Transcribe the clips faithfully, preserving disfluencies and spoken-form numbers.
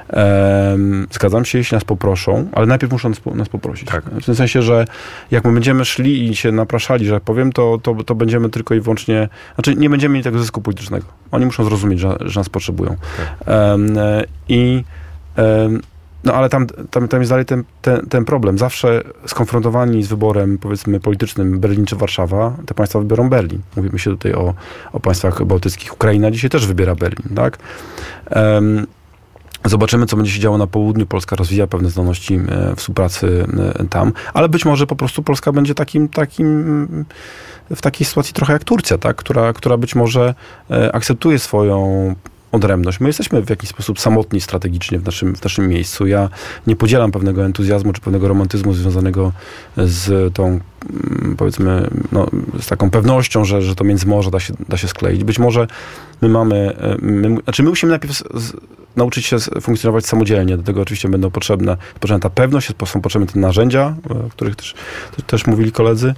Um, zgadzam się, jeśli nas poproszą, ale najpierw muszą nas, nas poprosić. Tak. W tym sensie, że jak my będziemy szli i się napraszali, że powiem, to, to, to będziemy tylko i wyłącznie, znaczy nie będziemy mieli tego zysku politycznego. Oni muszą zrozumieć, że, że nas potrzebują. Tak. Um, I um, no ale tam, tam, tam jest dalej ten, ten, ten problem. Zawsze skonfrontowani z wyborem, powiedzmy, politycznym Berlin czy Warszawa, te państwa wybiorą Berlin. Mówimy się tutaj o, o państwach bałtyckich. Ukraina dzisiaj też wybiera Berlin, tak? Um, Zobaczymy, co będzie się działo na południu. Polska rozwija pewne zdolności e, współpracy e, tam, ale być może po prostu Polska będzie takim, takim w takiej sytuacji trochę jak Turcja, tak? która, która być może e, akceptuje swoją odrębność. My jesteśmy w jakiś sposób samotni strategicznie w naszym, w naszym miejscu. Ja nie podzielam pewnego entuzjazmu czy pewnego romantyzmu związanego z tą, powiedzmy, no, z taką pewnością, że, że to Międzymorze da się, da się skleić. Być może my mamy, my, znaczy my musimy najpierw z, z, nauczyć się funkcjonować samodzielnie. Do tego oczywiście będą potrzebne, potrzebna ta pewność, są potrzebne te narzędzia, o których też, też mówili koledzy.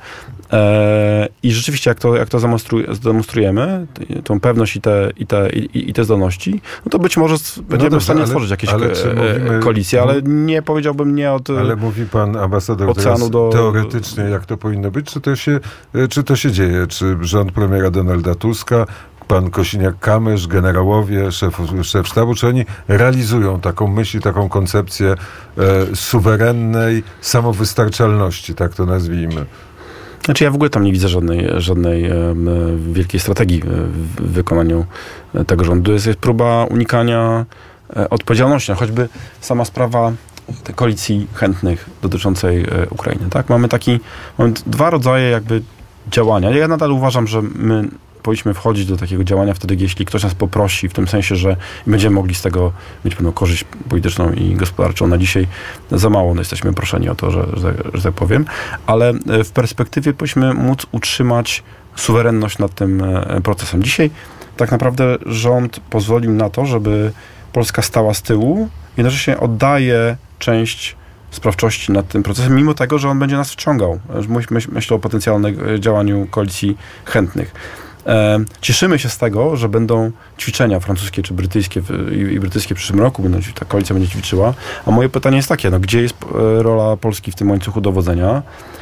E, I rzeczywiście, jak to, jak to zdemonstrujemy, tą pewność i te, i te, i, i te zdolności, no to być może będziemy no dobrze, w stanie ale, stworzyć jakieś ale mówimy, koalicje, ale nie powiedziałbym nie od Ale mówi pan ambasador oceanu do... teoretycznie, jak to powinno być, czy to się, czy to się dzieje? Czy rząd premiera Donalda Tuska, pan Kosiniak-Kamysz, generałowie, szef, szef sztabu, czy oni realizują taką myśl, taką koncepcję e, suwerennej samowystarczalności, tak to nazwijmy? Znaczy ja w ogóle tam nie widzę żadnej, żadnej e, wielkiej strategii w wykonaniu tego rządu. Jest, jest próba unikania e, odpowiedzialności. No, choćby sama sprawa tej koalicji chętnych dotyczącej e, Ukrainy. Tak? Mamy taki, mamy dwa rodzaje jakby działania. Ja nadal uważam, że my powinniśmy wchodzić do takiego działania wtedy, jeśli ktoś nas poprosi, w tym sensie, że będziemy mogli z tego mieć pewną korzyść polityczną i gospodarczą. Na dzisiaj za mało no, jesteśmy proszeni o to, że, że, że tak powiem, ale w perspektywie powinniśmy móc utrzymać suwerenność nad tym procesem. Dzisiaj tak naprawdę rząd pozwolił na to, żeby Polska stała z tyłu, jednocześnie oddaje część sprawczości nad tym procesem, mimo tego, że on będzie nas wciągał. Myślę o potencjalnym działaniu koalicji chętnych. Cieszymy się z tego, że będą ćwiczenia francuskie czy brytyjskie i brytyjskie w przyszłym roku, będą, ta koalicja będzie ćwiczyła. A moje pytanie jest takie, no, gdzie jest rola Polski w tym łańcuchu dowodzenia?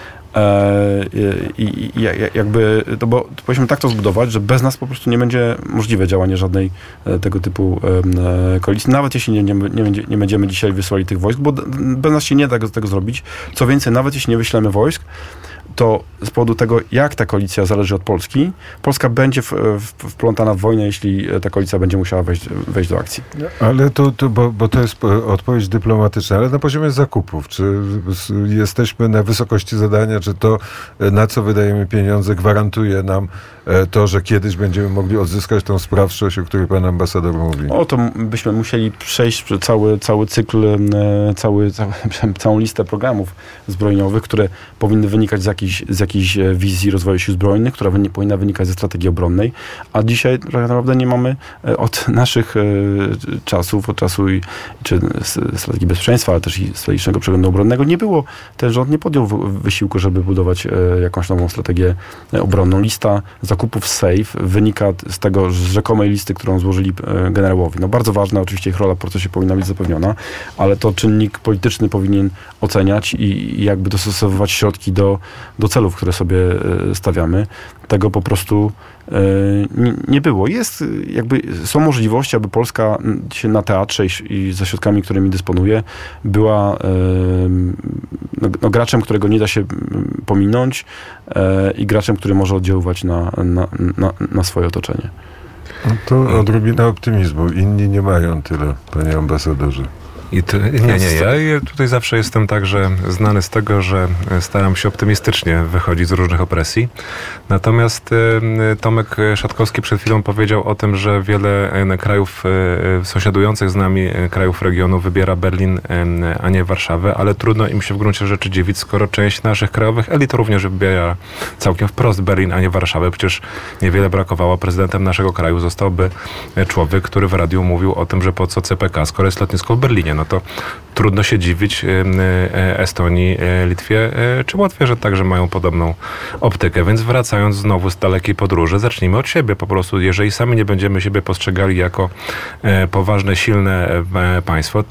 I, i, i jakby, to bo powinniśmy tak to zbudować, że bez nas po prostu nie będzie możliwe działanie żadnej tego typu koalicji, nawet jeśli nie, nie, nie, będzie, nie będziemy dzisiaj wysłali tych wojsk, bo bez nas się nie da tego, tego zrobić. Co więcej, nawet jeśli nie wyślemy wojsk, to z powodu tego, jak ta koalicja zależy od Polski, Polska będzie w, w, wplątana w wojnę, jeśli ta koalicja będzie musiała wejść, wejść do akcji. Ale to, to bo, bo to jest odpowiedź dyplomatyczna, ale na poziomie zakupów, czy jesteśmy na wysokości zadania, czy to, na co wydajemy pieniądze, gwarantuje nam to, że kiedyś będziemy mogli odzyskać tą sprawczość, o której pan ambasador mówi? O, to byśmy musieli przejść cały, cały cykl, cały, cały, całą listę programów zbrojeniowych, które powinny wynikać z jakiejś, z jakiejś wizji rozwoju sił zbrojnych, która nie powinna wynikać ze strategii obronnej, a dzisiaj tak naprawdę nie mamy od naszych czasów, od czasu i, czy strategii bezpieczeństwa, ale też i strategicznego przeglądu obronnego, nie było, ten rząd nie podjął wysiłku, żeby budować jakąś nową strategię obronną. Lista zakupów z SAFE wynika z tego, z rzekomej listy, którą złożyli generałowie. No bardzo ważna, oczywiście ich rola w procesie powinna być zapewniona, ale to czynnik polityczny powinien oceniać i, i jakby dostosowywać środki do, do celów, które sobie stawiamy. Tego po prostu nie, nie było. Jest jakby, są możliwości, aby Polska się na teatrze i, i ze środkami, którymi dysponuje, była no, no, graczem, którego nie da się pominąć i graczem, który może oddziaływać na, na, na, na swoje otoczenie. No to odrobina optymizmu. Inni nie mają tyle, panie ambasadorze. I ty, nie, nie, ja, ja tutaj zawsze jestem także znany z tego, że staram się optymistycznie wychodzić z różnych opresji. Natomiast y, Tomek Szatkowski przed chwilą powiedział o tym, że wiele y, krajów y, sąsiadujących z nami, y, krajów regionu wybiera Berlin, y, a nie Warszawę, ale trudno im się w gruncie rzeczy dziwić, skoro część naszych krajowych elit również wybiera całkiem wprost Berlin, a nie Warszawę. Przecież niewiele brakowało. Prezydentem naszego kraju zostałby człowiek, który w radiu mówił o tym, że po co C P K, skoro jest lotnisko w Berlinie. No to trudno się dziwić Estonii, Litwie czy Łotwie, że także mają podobną optykę. Więc wracając znowu z dalekiej podróży, zacznijmy od siebie po prostu. Jeżeli sami nie będziemy siebie postrzegali jako poważne, silne państwo,